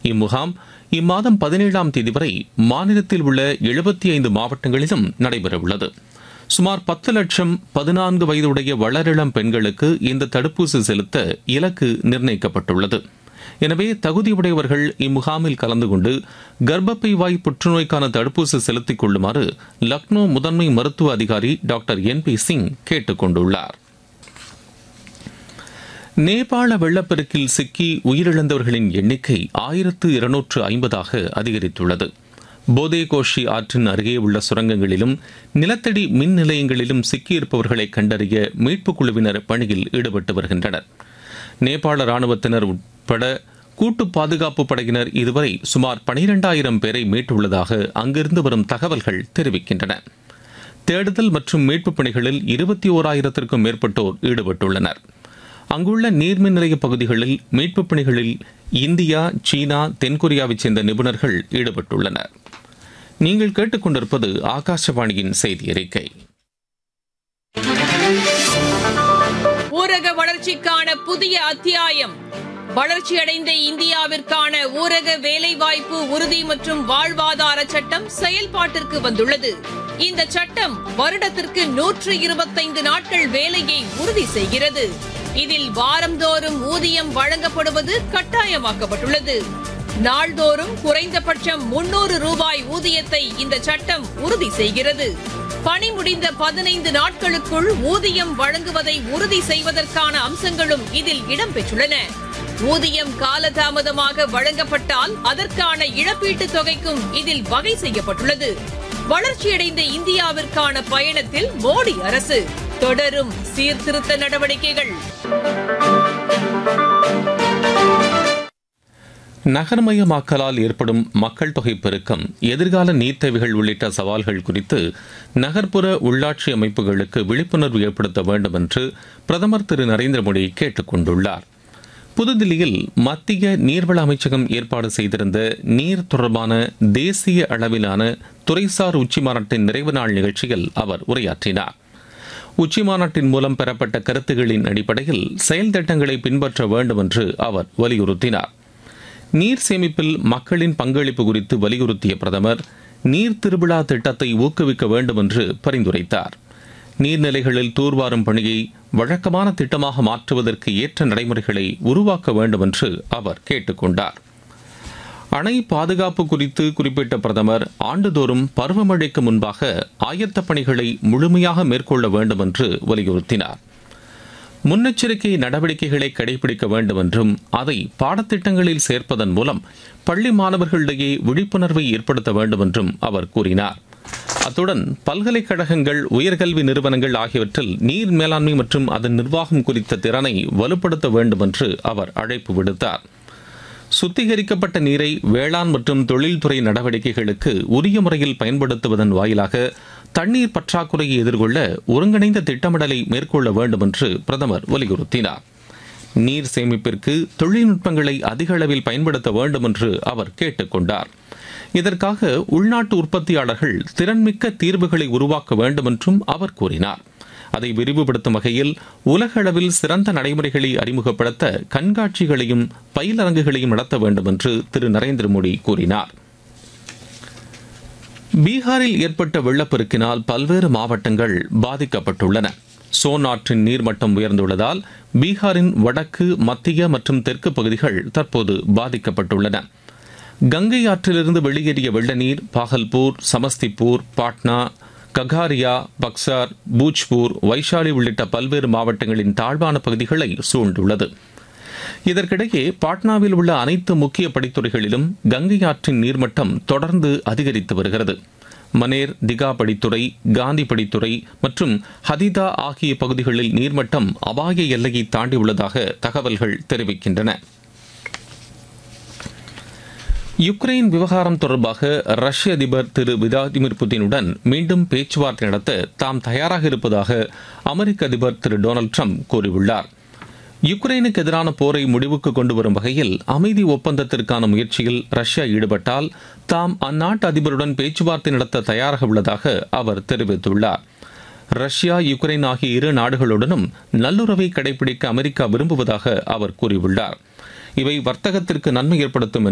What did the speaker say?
இம்முகாம் இம்மாதம் 17ஆம் தேதி வரை மாநிலத்தில் உள்ள 75 மாவட்டங்களிலும் நடைபெறவுள்ளது. சுமார் 10 லட்சம் 14 வயதுடைய வளரிளம் பெண்களுக்கு இந்த தடுப்பூசி செலுத்த இலக்கு நிர்ணயிக்கப்பட்டுள்ளது. எனவே தகுதியுடையவர்கள் இம்முகாமில் கலந்து கொண்டு கர்ப்பப்பை வாய் புற்றுநோய்க்கான தடுப்பூசி செலுத்திக் கொள்ளுமாறு லக்னோ முதன்மை மருத்துவ அதிகாரி டாக்டர் NP சிங் கேட்டுக் கொண்டுள்ளார். நேபாள வெள்ளப்பெருக்கில் சிக்கி உயிரிழந்தவர்களின் எண்ணிக்கை 1250 அதிகரித்துள்ளது. போதேகோஷி ஆற்றின் அருகே உள்ள சுரங்கங்களிலும் நிலத்தடி மின் நிலையங்களிலும் சிக்கியிருப்பவர்களை கண்டறிய மீட்புக் குழுவினர் பணியில் ஈடுபட்டு வருகின்றனர். நேபாள ராணுவத்தினர் உட்பட கூட்டு பாதுகாப்பு படையினர் இதுவரை சுமார் 12,000 பேரை மீட்டுள்ளதாக அங்கிருந்து வரும் தகவல்கள் தெரிவிக்கின்றன. தேடுதல் மற்றும் மீட்புப் பணிகளில் 21,000க்கும் மேற்பட்டோர் ஈடுபட்டுள்ளனர். அங்குள்ள நீர்மின் நிலைய பகுதிகளில் மீட்புப் பணிகளில் இந்தியா, சீனா, தென்கொரியாவைச் சேர்ந்த நிபுணர்கள் ஈடுபட்டுள்ளனர். நீங்கள் கேட்டுக்கொண்டிருப்பது ஆகாஷவாணியின் செய்தி அறிக்கை. ஊரக வளர்ச்சிக்கான புதிய அத்தியாயம். வளர்ச்சியடைந்த இந்தியாவிற்கான ஊரக வேலைவாய்ப்பு உறுதி மற்றும் வாழ்வாதார சட்டம் செயல்பாட்டிற்கு வந்துள்ளது. இந்த சட்டம் வருடத்திற்கு 125 நாட்கள் வேலையை உறுதி செய்கிறது. இதில் வாரந்தோறும் ஊதியம் வழங்கப்படுவது கட்டாயமாக்கப்பட்டுள்ளது. நாள்தோறும் குறைந்தபட்சம் 300 ரூபாய் ஊதியத்தை இந்த சட்டம் உறுதி செய்கிறது. பணி முடிந்த 15 நாட்களுக்குள் ஊதியம் வழங்குவதை உறுதி செய்வதற்கான அம்சங்களும் இதில் இடம்பெற்றுள்ளன. ஊதியம் காலதாமதமாக வழங்கப்பட்டால் அதற்கான இழப்பீட்டுத் தொகைக்கும் இதில் வகை செய்யப்பட்டுள்ளது. வளர்ச்சியடைந்த இந்தியாவிற்கான பயணத்தில் மோடி அரசு தொடரும் சீர்திருத்த நடவடிக்கைகள். நகர்மயமாக்கலால் ஏற்படும் மக்கள் தொகை பெருக்கம், எதிர்கால நீர் தேவைகள் உள்ளிட்ட சவால்கள் குறித்து நகர்ப்புற உள்ளாட்சி அமைப்புகளுக்கு விழிப்புணர்வு ஏற்படுத்த வேண்டும் என்று பிரதமர் திரு நரேந்திர மோடி கேட்டுக் கொண்டுள்ளார். புதுதில்லியில் மத்திய நீர்வள அமைச்சகம் ஏற்பாடு செய்திருந்த நீர் தொடர்பான தேசிய அளவிலான துறைசார் உச்சிமாநாட்டின் நிறைவு நாள் நிகழ்ச்சியில் அவர் உரையாற்றினார். உச்சிமாநாட்டின் மூலம் பெறப்பட்ட கருத்துகளின் அடிப்படையில் செயல் திட்டங்களை பின்பற்ற வேண்டும் என்று அவர் வலியுறுத்தினார். நீர் சேமிப்பில் மக்களின் பங்களிப்பு குறித்து வலியுறுத்திய பிரதமர் நீர் திருவிழா திட்டத்தை ஊக்குவிக்க வேண்டும் என்று பரிந்துரைத்தார். நீர்நிலைகளில் தூர்வாரும் பணியை வழக்கமான திட்டமாக மாற்றுவதற்கு ஏற்ற நடைமுறைகளை உருவாக்க வேண்டும் என்று அவர் கேட்டுக்கொண்டார். அணை பாதுகாப்பு குறித்து குறிப்பிட்ட பிரதமர் ஆண்டுதோறும் பருவமழைக்கு முன்பாக ஆயத்த பணிகளை முழுமையாக மேற்கொள்ள வேண்டும் என்று வலியுறுத்தினார். முன்னெச்சரிக்கை நடவடிக்கைகளை கடைபிடிக்க வேண்டும் என்றும் அதை பாடத்திட்டங்களில் சேர்ப்பதன் மூலம் பள்ளி மாணவர்களிடையே விழிப்புணர்வை ஏற்படுத்த வேண்டும் என்றும் அவர் கூறினார். அத்துடன் பல்கலைக்கழகங்கள், உயர்கல்வி நிறுவனங்கள் ஆகியவற்றில் நீர் மேலாண்மை மற்றும் அதன் நிர்வாகம் குறித்த திறனை வலுப்படுத்த வேண்டும் என்று அவர் அழைப்பு விடுத்தார். சுத்திகரிக்கப்பட்ட நீரை வேளாண் மற்றும் தொழில்துறை நடவடிக்கைகளுக்கு உரிய முறையில் பயன்படுத்துவதன் வாயிலாக தண்ணீர் பற்றாக்குறையை எதிர்கொள்ள ஒருங்கிணைந்த திட்டமிடலை மேற்கொள்ள வேண்டும் என்று பிரதமர் வலியுறுத்தினார். நீர் சேமிப்பிற்கு தொழில்நுட்பங்களை அதிக அளவில் பயன்படுத்த வேண்டும் என்று அவர் கேட்டுக் கொண்டார். இதற்காக உள்நாட்டு உற்பத்தியாளர்கள் திறன்மிக்க தீர்வுகளை உருவாக்க வேண்டும் என்றும் அவர் கூறினார். அதை விரிவுபடுத்தும் வகையில் உலக அளவில் சிறந்த நடைமுறைகளை அறிமுகப்படுத்த கண்காட்சிகளையும் பயிலரங்குகளையும் நடத்த வேண்டும் என்று திரு நரேந்திர மோடி கூறினார். பீகாரில் ஏற்பட்ட வெள்ளப்பெருக்கினால் பல்வேறு மாவட்டங்கள் பாதிக்கப்பட்டுள்ளன. சோன் ஆற்றின் நீர்மட்டம் உயர்ந்துள்ளதால் பீகாரின் வடக்கு, மத்திய மற்றும் தெற்கு பகுதிகள் தற்போது பாதிக்கப்பட்டுள்ளன. கங்கை ஆற்றிலிருந்து வெளியேறிய வெள்ள நீர் பாகல்பூர், சமஸ்திபூர், பாட்னா, ககாரியா, பக்சார், பூஜ்பூர், வைஷாலி உள்ளிட்ட பல்வேறு மாவட்டங்களின் தாழ்வான பகுதிகளை சூழ்ந்துள்ளது. இதற்கிடையே பாட்னாவில் உள்ள அனைத்து முக்கிய படித்துறைகளிலும் கங்கை ஆற்றின் நீர்மட்டம் தொடர்ந்து அதிகரித்து வருகிறது. மனேர், திகா படித்துறை, காந்தி படித்துறை மற்றும் ஹதிதா ஆகிய பகுதிகளில் நீர்மட்டம் அபாய எல்லையை தாண்டியுள்ளதாக தகவல்கள் தெரிவிக்கின்றன. யுக்ரைன் விவகாரம் தொடர்பாக ரஷ்ய அதிபர் திரு விளாடிமிர் புதினுடன் மீண்டும் பேச்சுவார்த்தை நடத்த தாம் தயாராக இருப்பதாக அமெரிக்க அதிபர் திரு டொனால்டு டிரம்ப் கூறியுள்ளார். யுக்ரைனுக்கு எதிரான போரை முடிவுக்கு கொண்டு வரும் வகையில் அமைதி ஒப்பந்தத்திற்கான முயற்சியில் ரஷ்யா ஈடுபட்டால் தாம் அந்நாட்டு அதிபருடன் பேச்சுவார்த்தை நடத்த தயாராக உள்ளதாக அவர் தெரிவித்துள்ளார். ரஷ்யா, யுக்ரைன் ஆகிய இரு நாடுகளுடனும் நல்லுறவை கடைபிடிக்க அமெரிக்கா விரும்புவதாக அவர் கூறியுள்ளார். இவை வர்த்தகத்திற்கு நன்மை ஏற்படுத்தும்